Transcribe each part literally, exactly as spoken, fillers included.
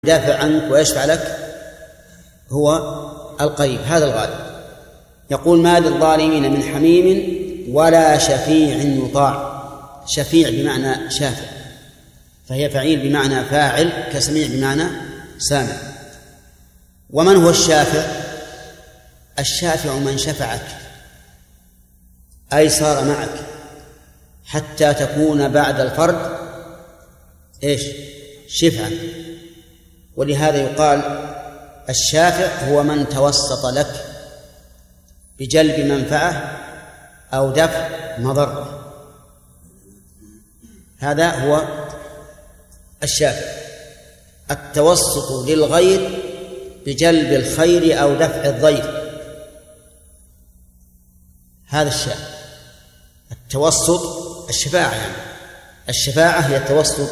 يدافع عنك ويشفع لك هو القريب، هذا الغالب. يقول: ما للظالمين من حميم ولا شفيع يطاع. شفيع بمعنى شافع، فهي فعيل بمعنى فاعل، كسميع بمعنى سامع. ومن هو الشافع؟ الشافع من شفعك، أي صار معك حتى تكون بعد الفرد إيش؟ شفعا. ولهذا يقال الشافع هو من توسط لك بجلب منفعة أو دفع مضرة، هذا هو الشافع. التوسط للغير بجلب الخير أو دفع الضير، هذا الشافع. التوسط الشفاعة، يعني الشفاعة هي التوسط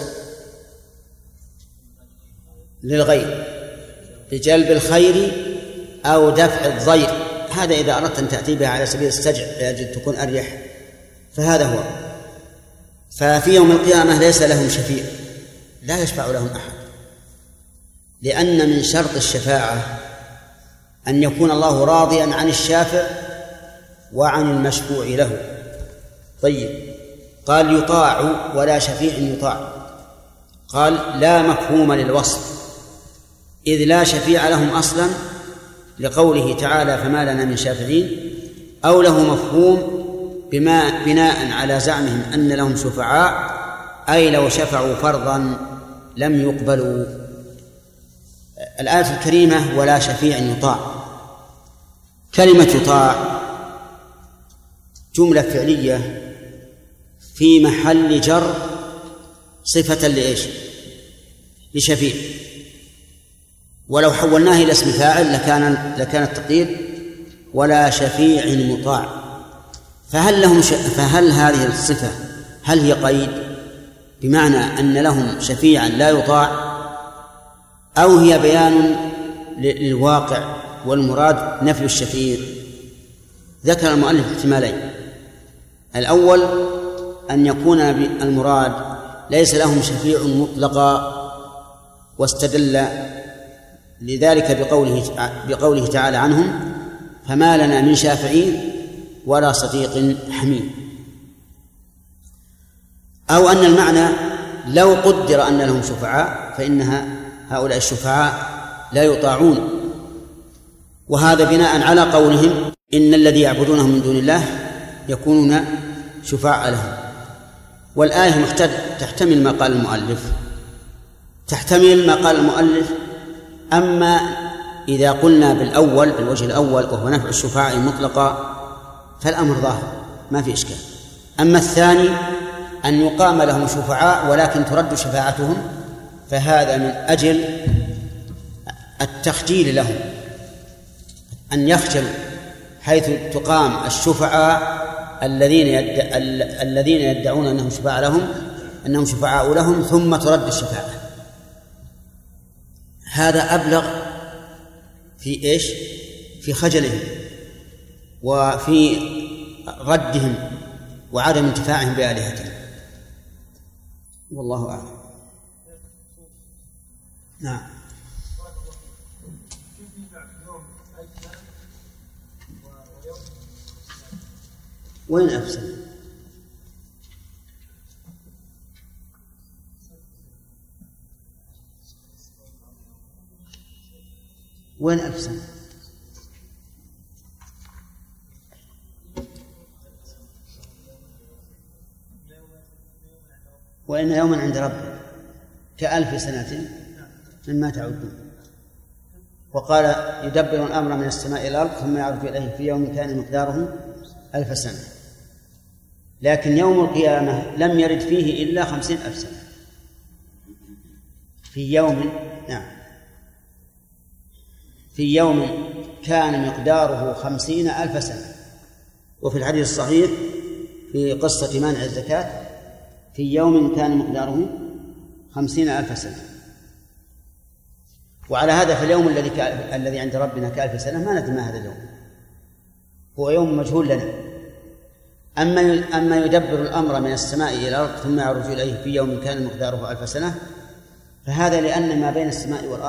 للغير بجلب الخير أو دفع الضير، هذا إذا أردت أن تأتي بها على سبيل السجع لأجل تكون أريح، فهذا هو. ففي يوم القيامة ليس لهم شفيع، لا يشفع لهم أحد، لأن من شرط الشفاعة أن يكون الله راضيا عن الشافع وعن المشفوع له. طيب، قال يطاع ولا شفيع يطاع، قال لا مفهوم للوصف، إذ لا شفيع لهم أصلا لقوله تعالى: فما لنا من شافعين، أو له مفهوم بما بناء على زعمهم أن لهم شفعاء، أي لو شفعوا فرضا لم يقبلوا. الآية الكريمة ولا شفيع يطاع، كلمة يطاع جملة فعلية في محل جر صفة لإيش؟ لشفيع. ولو حولناه إلى اسم فاعل لكان لكان التقدير ولا شفيع مطاع. فهل لهم ش... فهل هذه الصفة هل هي قيد بمعنى أن لهم شفيعا لا يطاع، أو هي بيان للواقع والمراد نفي الشفيع؟ ذكر المؤلف احتمالين: الأول أن يكون المراد ليس لهم شفيع مطلقا، واستدل لذلك بقوله بقوله تعالى عنهم: فما لنا من شافعين ولا صديق حميم. أو أن المعنى لو قدر أن لهم شفعاء فإنها هؤلاء الشفعاء لا يطاعون، وهذا بناء على قولهم: إن الذي يعبدونهم من دون الله يكونون شفعاء لهم. والآية تحتمل ما قال المؤلف، تحتمل ما قال المؤلف. أما إذا قلنا بالأول بالوجه الأول وهو نفع الشفعاء مطلقا فالأمر ظاهر ما في إشكال. أما الثاني أن يقام لهم شفعاء ولكن ترد شفاعتهم، فهذا من أجل التخجيل لهم، أن يخجلوا حيث تقام الشفعاء الذين يدع... الذين يدعون أنهم شفعاء لهم أنهم شفعاء لهم ثم ترد الشفاعة. هذا أبلغ في إيش؟ في خجلهم وفي ردهم وعدم انتفاعهم بآلهتهم، والله أعلم. نعم. وين أفسد؟ وين أفسد؟ وإن يوما عند ربك كألف سنة مما تعدون. وقال: يدبر الأمر من السماء إلى الأرض ثم يعرج إليه في يوم كان مقداره ألف سنة. لكن يوم القيامة لم يرد فيه إلا خمسين ألف سنة في يوم نعم في يوم كان مقداره خمسين ألف سنة. وفي الحديث الصحيح في قصة مانع الزكاة: في يوم كان مقداره خمسين ألف سنة. وعلى هذا فاليوم الذي كألف... الذي عند ربنا كألف سنة ما ندري ما هذا اليوم، هو يوم مجهول لنا. أما أما يدبر الأمر من السماء إلى الأرض ثم يعرج إليه في يوم كان مقداره ألف سنة، فهذا لأن ما بين السماء والأرض